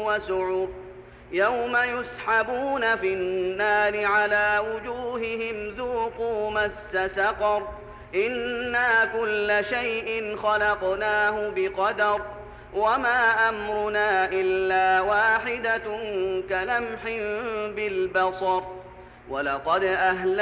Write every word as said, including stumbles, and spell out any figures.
وسعر يوم يسحبون في النار على وجوههم ذوقوا مس سقر إنا كل شيء خلقناه بقدر وما أمرنا إلا واحدة كلمح بالبصر ولقد أهلكنا